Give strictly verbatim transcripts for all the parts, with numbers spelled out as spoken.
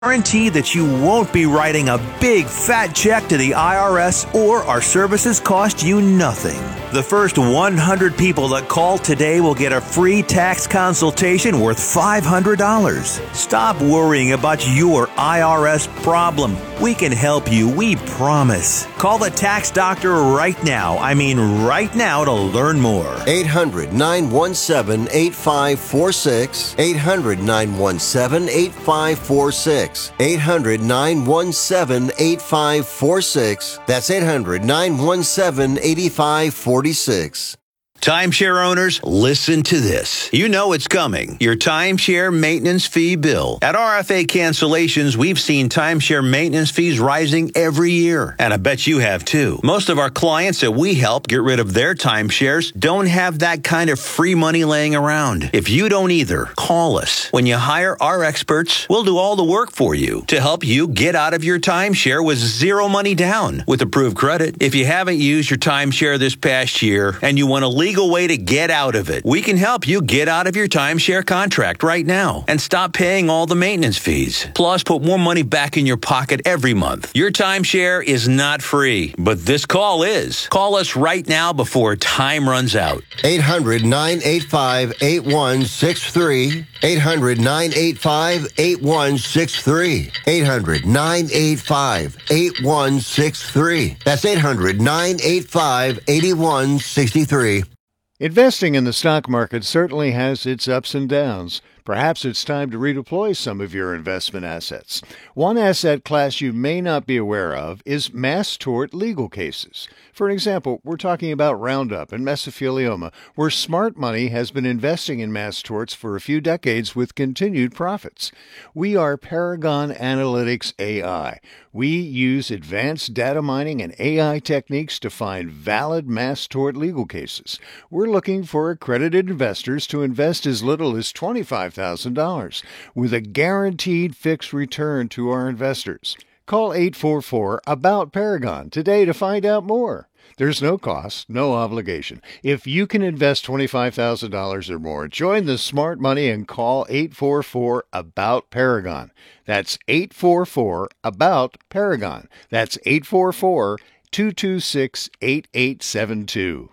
Guarantee that you won't be writing a big fat check to the I R S or our services cost you nothing. The first one hundred people that call today will get a free tax consultation worth five hundred dollars. Stop worrying about your I R S problem. We can help you, we promise. Call the tax doctor right now. I mean right now to learn more. eight hundred, nine one seven, eight five four six. eight hundred, nine one seven, eight five four six. eight hundred, nine one seven, eight five four six. That's eight hundred, nine one seven, eight five four six. Timeshare owners, listen to this. You know it's coming. Your timeshare maintenance fee bill. At R F A Cancellations, we've seen timeshare maintenance fees rising every year. And I bet you have too. Most of our clients that we help get rid of their timeshares don't have that kind of free money laying around. If you don't either, call us. When you hire our experts, we'll do all the work for you to help you get out of your timeshare with zero money down with approved credit. If you haven't used your timeshare this past year and you want to leave legal way to get out of it. We can help you get out of your timeshare contract right now and stop paying all the maintenance fees. Plus, put more money back in your pocket every month. Your timeshare is not free, but this call is. Call us right now before time runs out. eight hundred, nine eight five, eight one six three. eight hundred, nine eight five, eight one six three. eight hundred, nine eight five, eight one six three. That's eight hundred, nine eight five, eight one six three. Investing in the stock market certainly has its ups and downs. Perhaps it's time to redeploy some of your investment assets. One asset class you may not be aware of is mass tort legal cases. For example, we're talking about Roundup and mesothelioma, where smart money has been investing in mass torts for a few decades with continued profits. We are Paragon Analytics A I. We use advanced data mining and A I techniques to find valid mass tort legal cases. We're looking for accredited investors to invest as little as twenty-five thousand dollars with a guaranteed fixed return to our investors. Call eight four four, ABOUT Paragon today to find out more. There's no cost, no obligation. If you can invest twenty-five thousand dollars or more, join the smart money and call eight four four, ABOUT Paragon. That's eight four four, ABOUT Paragon. That's eight four four, two two six, eight eight seven two.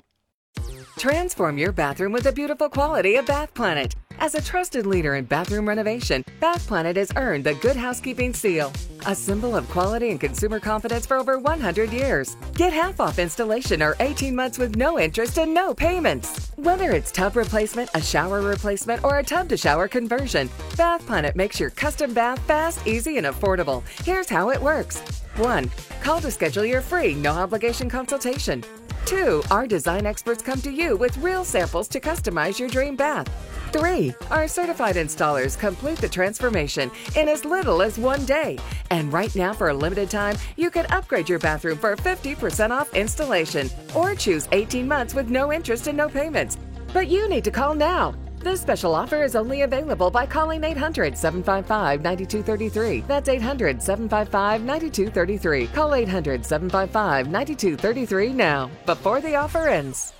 Transform your bathroom with the beautiful quality of Bath Planet. As a trusted leader in bathroom renovation, Bath Planet has earned the Good Housekeeping seal, a symbol of quality and consumer confidence for over one hundred years. Get half off installation or eighteen months with no interest and no payments. Whether it's tub replacement, a shower replacement, or a tub-to-shower conversion, Bath Planet makes your custom bath fast, easy, and affordable. Here's how it works. one. Call to schedule your free, no-obligation consultation. two. Our design experts come to you with real samples to customize your dream bath. three. Our certified installers complete the transformation in as little as one day. And right now, for a limited time, you can upgrade your bathroom for fifty percent off installation or choose eighteen months with no interest and no payments. But you need to call now. This special offer is only available by calling eight hundred, seven five five, nine two three three. That's eight hundred, seven five five, nine two three three. Call eight hundred, seven five five, nine two three three now, before the offer ends.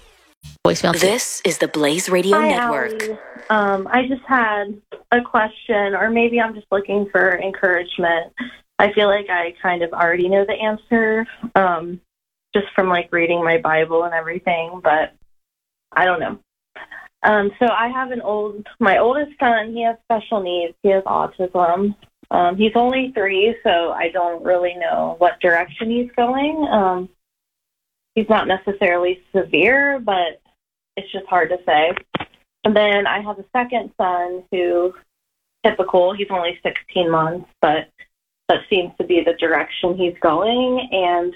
This is the Blaze Radio Hi, Network. Allie. Um, I just had a question, or maybe I'm just looking for encouragement. I feel like I kind of already know the answer, um, just from like reading my Bible and everything, but I don't know. Um, so I have an old, my oldest son, he has special needs. He has autism. Um, he's only three, so I don't really know what direction he's going. Um, he's not necessarily severe, but it's just hard to say. And then I have a second son who, typical, he's only sixteen months, but that seems to be the direction he's going. And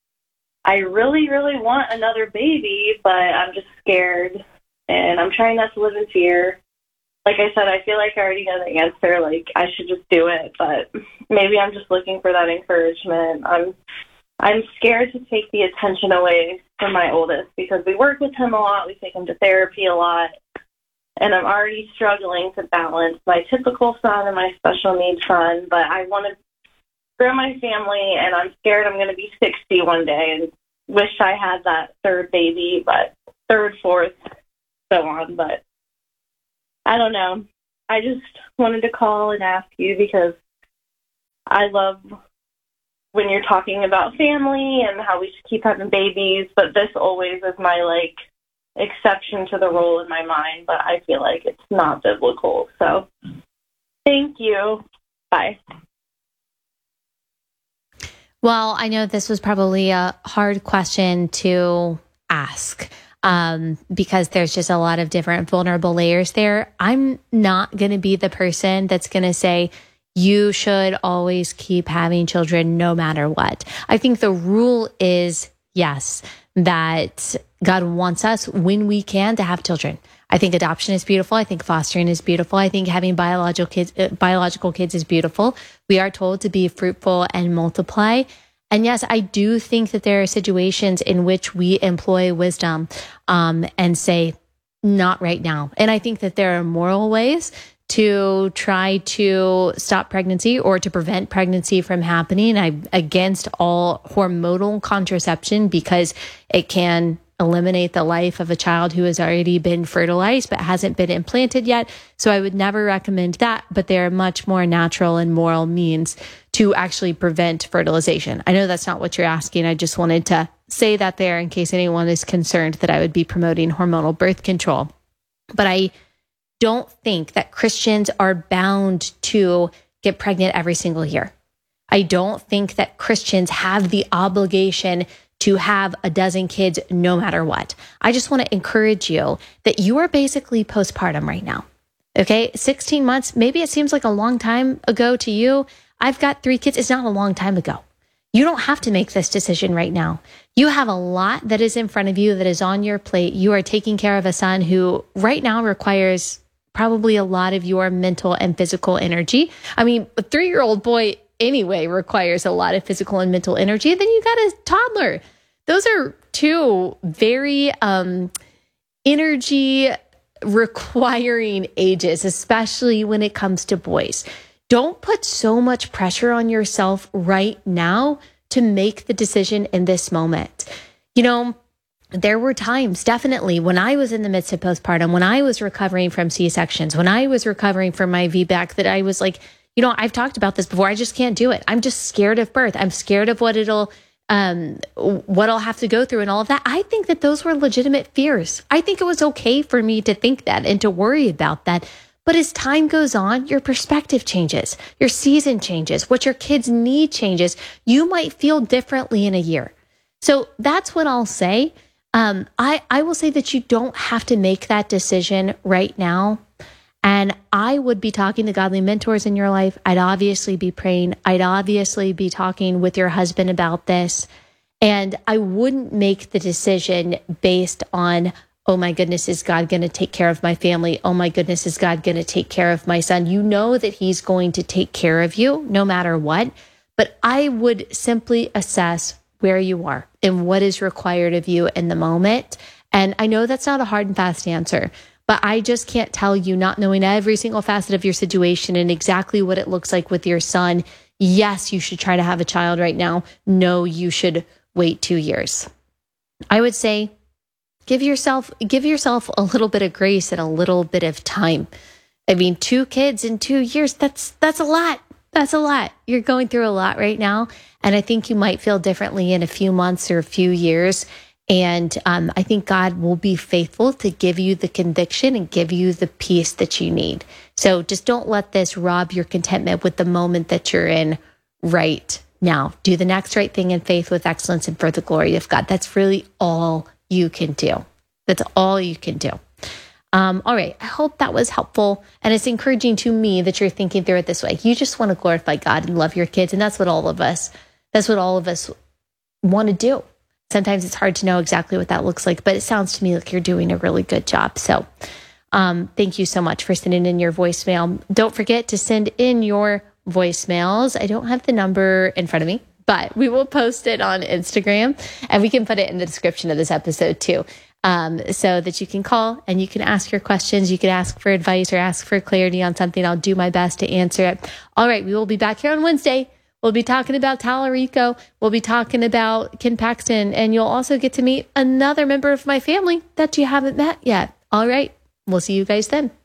I really, really want another baby, but I'm just scared. And I'm trying not to live in fear. Like I said, I feel like I already know the answer. Like, I should just do it. But maybe I'm just looking for that encouragement. I'm I'm scared to take the attention away from my oldest because we work with him a lot. We take him to therapy a lot. And I'm already struggling to balance my typical son and my special needs son. But I want to grow my family, and I'm scared I'm going to be sixty one day and wish I had that third baby, but third, fourth, so on. But I don't know. I just wanted to call and ask you because I love when you're talking about family and how we should keep having babies, but this always is my, like, exception to the rule in my mind, but I feel like it's not biblical. So thank you. Bye. Well, I know this was probably a hard question to ask um, because there's just a lot of different vulnerable layers there. I'm not going to be the person that's going to say, you should always keep having children no matter what. I think the rule is, yes, that God wants us when we can to have children. I think adoption is beautiful. I think fostering is beautiful. I think having biological kids, uh, biological kids is beautiful. We are told to be fruitful and multiply. And yes, I do think that there are situations in which we employ wisdom um, and say, not right now. And I think that there are moral ways to try to stop pregnancy or to prevent pregnancy from happening. I'm against all hormonal contraception because it can eliminate the life of a child who has already been fertilized but hasn't been implanted yet. So I would never recommend that, but there are much more natural and moral means to actually prevent fertilization. I know that's not what you're asking. I just wanted to say that there in case anyone is concerned that I would be promoting hormonal birth control. But I don't think that Christians are bound to get pregnant every single year. I don't think that Christians have the obligation to have a dozen kids no matter what. I just want to encourage you that you are basically postpartum right now. Okay, sixteen months, maybe it seems like a long time ago to you. I've got three kids. It's not a long time ago. You don't have to make this decision right now. You have a lot that is in front of you that is on your plate. You are taking care of a son who right now requires probably a lot of your mental and physical energy. I mean, a three-year-old boy anyway requires a lot of physical and mental energy. Then you got a toddler. Those are two very um, energy requiring ages, especially when it comes to boys. Don't put so much pressure on yourself right now to make the decision in this moment. You know, there were times, definitely, when I was in the midst of postpartum, when I was recovering from C-sections, when I was recovering from my V BAC, that I was like, you know, I've talked about this before. I just can't do it. I'm just scared of birth. I'm scared of what it'll, um, what I'll have to go through and all of that. I think that those were legitimate fears. I think it was okay for me to think that and to worry about that. But as time goes on, your perspective changes, your season changes, what your kids need changes. You might feel differently in a year. So that's what I'll say. Um, I, I will say that you don't have to make that decision right now. And I would be talking to godly mentors in your life. I'd obviously be praying. I'd obviously be talking with your husband about this. And I wouldn't make the decision based on, oh my goodness, is God going to take care of my family? Oh my goodness, is God going to take care of my son? You know that he's going to take care of you no matter what. But I would simply assess where you are and what is required of you in the moment. And I know that's not a hard and fast answer, but I just can't tell you, not knowing every single facet of your situation and exactly what it looks like with your son. Yes, you should try to have a child right now. No, you should wait two years. I would say give yourself, give yourself a little bit of grace and a little bit of time. I mean, two kids in two years, that's, that's a lot. That's a lot. You're going through a lot right now. And I think you might feel differently in a few months or a few years. And um, I think God will be faithful to give you the conviction and give you the peace that you need. So just don't let this rob your contentment with the moment that you're in right now. Do the next right thing in faith with excellence and for the glory of God. That's really all you can do. That's all you can do. Um, all right. I hope that was helpful. And it's encouraging to me that you're thinking through it this way. You just want to glorify God and love your kids. And that's what all of us, that's what all of us want to do. Sometimes it's hard to know exactly what that looks like, but it sounds to me like you're doing a really good job. So um, thank you so much for sending in your voicemail. Don't forget to send in your voicemails. I don't have the number in front of me, but we will post it on Instagram and we can put it in the description of this episode too. Um, so that you can call and you can ask your questions. You can ask for advice or ask for clarity on something. I'll do my best to answer it. All right. We will be back here on Wednesday. We'll be talking about Tallarico. We'll be talking about Ken Paxton, and you'll also get to meet another member of my family that you haven't met yet. All right. We'll see you guys then.